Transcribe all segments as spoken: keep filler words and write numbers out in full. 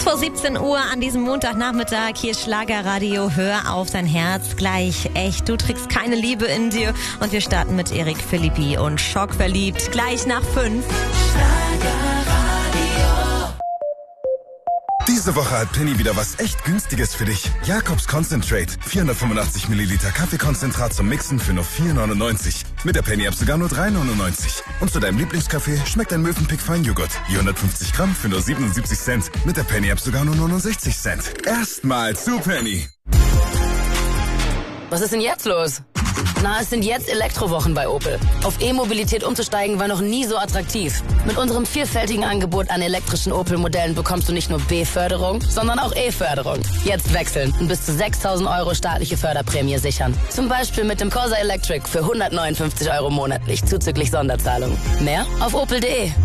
Vor siebzehn Uhr an diesem Montagnachmittag, hier Schlagerradio, hör auf dein Herz, gleich echt, du trägst keine Liebe in dir und wir starten mit Eric Philippi und Schockverliebt, gleich nach fünf. Diese Woche hat Penny wieder was echt Günstiges für dich. Jakobs Concentrate. vierhundertfünfundachtzig Milliliter Kaffeekonzentrat zum Mixen für nur vier neunundneunzig. Mit der Penny-App sogar nur drei neunundneunzig. Und zu deinem Lieblingskaffee schmeckt ein Mövenpick Feinjoghurt. Je hundertfünfzig Gramm für nur siebenundsiebzig Cent. Mit der Penny-App sogar nur neunundsechzig Cent. Erstmal zu Penny. Was ist denn jetzt los? Na, es sind jetzt Elektrowochen bei Opel. Auf E-Mobilität umzusteigen war noch nie so attraktiv. Mit unserem vielfältigen Angebot an elektrischen Opel-Modellen bekommst du nicht nur B-Förderung, sondern auch E-Förderung. Jetzt wechseln und bis zu sechstausend Euro staatliche Förderprämie sichern. Zum Beispiel mit dem Corsa Electric für hundertneunundfünfzig Euro monatlich zuzüglich Sonderzahlung. Mehr auf opel punkt de.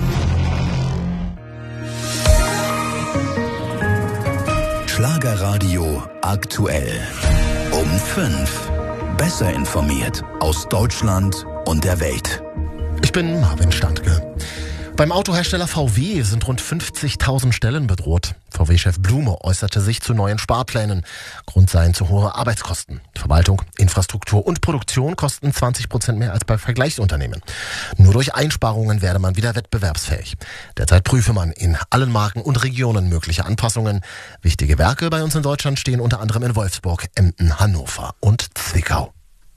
Schlagerradio aktuell. Um fünf. Besser informiert aus Deutschland und der Welt. Ich bin Marvin Standke. Beim Autohersteller V W sind rund fünfzigtausend Stellen bedroht. V W-Chef Blume äußerte sich zu neuen Sparplänen. Grund seien zu hohe Arbeitskosten. Verwaltung, Infrastruktur und Produktion kosten zwanzig Prozent mehr als bei Vergleichsunternehmen. Nur durch Einsparungen werde man wieder wettbewerbsfähig. Derzeit prüfe man in allen Marken und Regionen mögliche Anpassungen. Wichtige Werke bei uns in Deutschland stehen unter anderem in Wolfsburg, Emden, Hannover und Zwickau.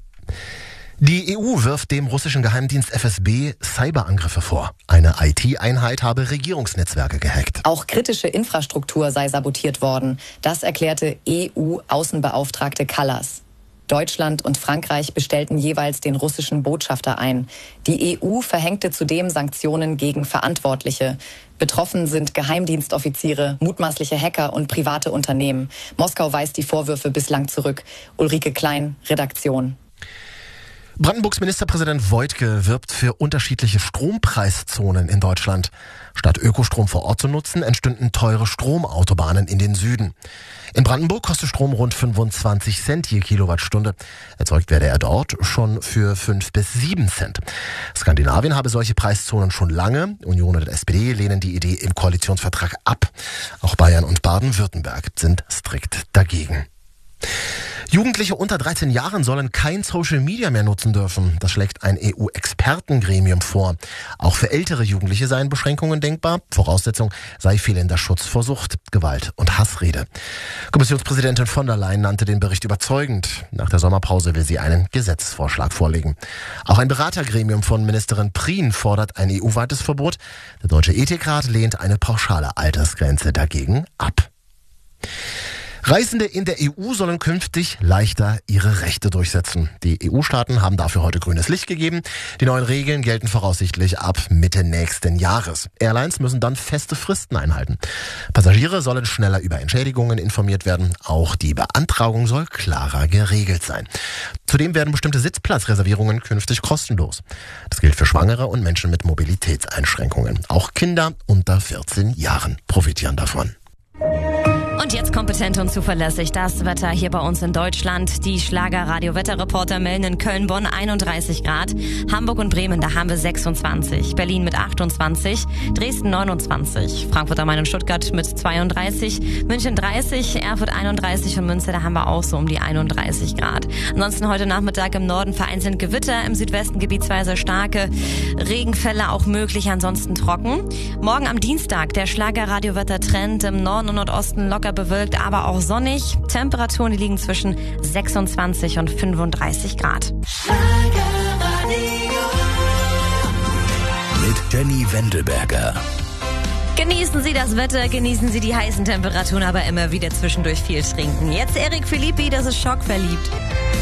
Die E U wirft dem russischen Geheimdienst F S B Cyberangriffe vor. Eine I T-Einheit habe Regierungsnetzwerke gehackt. Auch kritische Infrastruktur sei sabotiert worden. Das erklärte E U-Außenbeauftragte Kallas. Deutschland und Frankreich bestellten jeweils den russischen Botschafter ein. Die E U verhängte zudem Sanktionen gegen Verantwortliche. Betroffen sind Geheimdienstoffiziere, mutmaßliche Hacker und private Unternehmen. Moskau weist die Vorwürfe bislang zurück. Ulrike Klein, Redaktion. Brandenburgs Ministerpräsident Woidke wirbt für unterschiedliche Strompreiszonen in Deutschland. Statt Ökostrom vor Ort zu nutzen, entstünden teure Stromautobahnen in den Süden. In Brandenburg kostet Strom rund fünfundzwanzig Cent je Kilowattstunde. Erzeugt werde er dort schon für fünf bis sieben Cent. Skandinavien habe solche Preiszonen schon lange. Union und S P D lehnen die Idee im Koalitionsvertrag ab. Auch Bayern und Baden-Württemberg sind strikt dagegen. Jugendliche unter dreizehn Jahren sollen kein Social Media mehr nutzen dürfen. Das schlägt ein E U-Expertengremium vor. Auch für ältere Jugendliche seien Beschränkungen denkbar. Voraussetzung sei fehlender Schutz vor Sucht, Gewalt und Hassrede. Kommissionspräsidentin von der Leyen nannte den Bericht überzeugend. Nach der Sommerpause will sie einen Gesetzesvorschlag vorlegen. Auch ein Beratergremium von Ministerin Prien fordert ein E U-weites Verbot. Der Deutsche Ethikrat lehnt eine pauschale Altersgrenze dagegen ab. Reisende in der E U sollen künftig leichter ihre Rechte durchsetzen. Die E U-Staaten haben dafür heute grünes Licht gegeben. Die neuen Regeln gelten voraussichtlich ab Mitte nächsten Jahres. Airlines müssen dann feste Fristen einhalten. Passagiere sollen schneller über Entschädigungen informiert werden. Auch die Beantragung soll klarer geregelt sein. Zudem werden bestimmte Sitzplatzreservierungen künftig kostenlos. Das gilt für Schwangere und Menschen mit Mobilitätseinschränkungen. Auch Kinder unter vierzehn Jahren profitieren davon. Und jetzt kompetent und zuverlässig das Wetter hier bei uns in Deutschland. Die Schlager-Radio-Wetterreporter melden in Köln, Bonn einunddreißig Grad. Hamburg und Bremen, da haben wir sechsundzwanzig. Berlin mit achtundzwanzig. Dresden neunundzwanzig. Frankfurt am Main und Stuttgart mit zweiunddreißig. München dreißig. Erfurt einunddreißig. Und Münster, da haben wir auch so um die einunddreißig Grad. Ansonsten heute Nachmittag im Norden vereinzelt Gewitter. Im Südwesten gebietsweise starke Regenfälle auch möglich. Ansonsten trocken. Morgen am Dienstag der Schlager-Radio-Wettertrend im Norden und Nordosten locker bewölkt, aber auch sonnig. Temperaturen, die liegen zwischen sechsundzwanzig und fünfunddreißig Grad. Mit Jenny Wendelberger. Genießen Sie das Wetter, genießen Sie die heißen Temperaturen, aber immer wieder zwischendurch viel trinken. Jetzt Eric Philippi, das ist Schockverliebt.